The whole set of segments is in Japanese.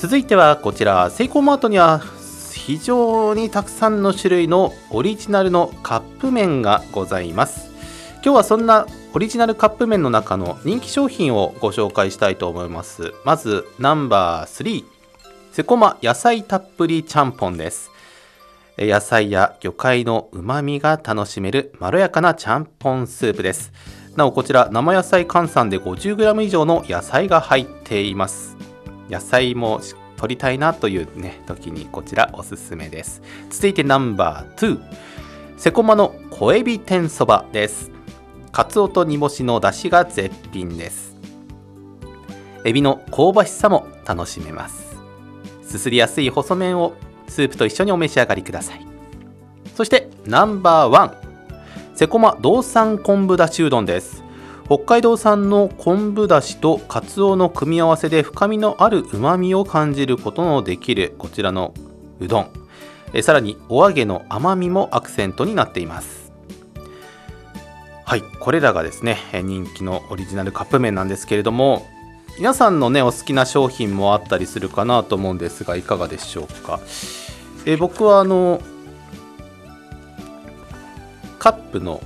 続いてはこちら、セイコーマートには非常にたくさんの種類のオリジナルのカップ麺がございます。今日はそんなオリジナルカップ麺の中の人気商品をご紹介したいと思います。まずナンバー3、セコマ野菜たっぷりちゃんぽんです。野菜や魚介のうまみが楽しめるまろやかなちゃんぽんスープです。なおこちら生野菜換算で 50g 以上の野菜が入っています。野菜も取りたいなという時にこちらおすすめです。続いてナンバー2、セコマの小エビ天そばです。カツオと煮干しの出汁が絶品です。エビの香ばしさも楽しめます。すすりやすい細麺をスープと一緒にお召し上がりください。そしてナンバー1、セコマ道産昆布だしうどんです。北海道産の昆布だしとカツオの組み合わせで深みのあるうまみを感じることのできるこちらのうどん、さらにお揚げの甘みもアクセントになっています。はい、これらがですね人気のオリジナルカップ麺なんですけれども、皆さんのお好きな商品もあったりするかなと思うんですが、いかがでしょうか。僕はカップの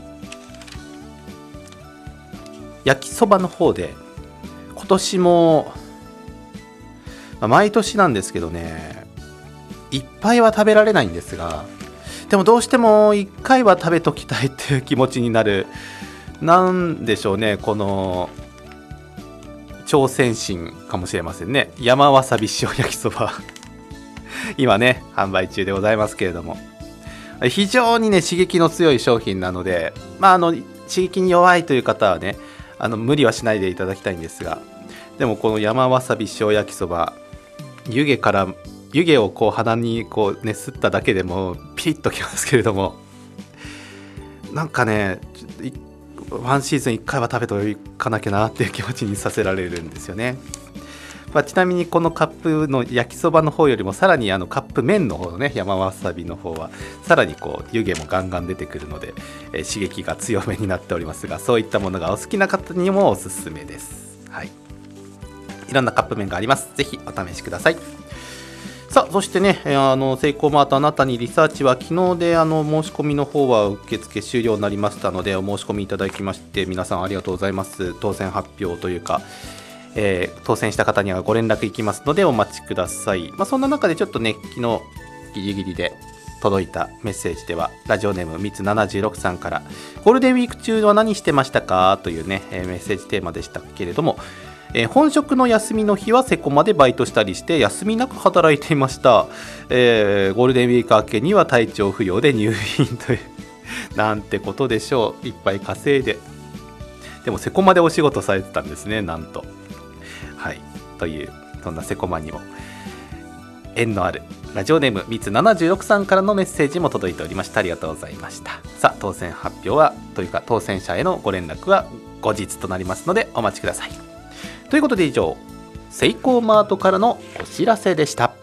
焼きそばの方で今年も、毎年なんですけどね、いっぱいは食べられないんですが、でもどうしても1回は食べときたいっていう気持ちになる、なんでしょうね、この挑戦心かもしれませんね。山わさび塩焼きそば今ね販売中でございますけれども、非常に刺激の強い商品なので、刺激に弱いという方はね無理はしないでいただきたいんですが、でもこの山わさび塩焼きそば、湯気を鼻にすっただけでもピリッときますけれども、なんかねワンシーズン1回は食べていかなきゃなっていう気持ちにさせられるんですよね。ちなみにこのカップの焼きそばの方よりもさらにカップ麺の方のね山わさびの方はさらに湯気もガンガン出てくるので、刺激が強めになっておりますが、そういったものがお好きな方にもおすすめです。はい、いろんなカップ麺があります。ぜひお試しください。さあ、そしてねセイコーマートあなたにリサーチは昨日で申し込みの方は受付終了になりましたので、お申し込みいただきまして皆さんありがとうございます。当選発表というか当選した方にはご連絡いきますのでお待ちください。そんな中でちょっとね昨日ギリギリで届いたメッセージでは、ラジオネームみつ76さんから、ゴールデンウィーク中は何してましたかというねメッセージテーマでしたけれども、本職の休みの日はセコマでバイトしたりして休みなく働いていました。ゴールデンウィーク明けには体調不良で入院というなんてことでしょう。いっぱい稼いで、でもセコマでお仕事されてたんですね、なんと。はい、というそんなセコマにも縁のあるラジオネームみつ76さんからのメッセージも届いておりました。ありがとうございました。さあ、当選発表はというか当選者へのご連絡は後日となりますのでお待ちください。ということで以上、セイコーマートからのお知らせでした。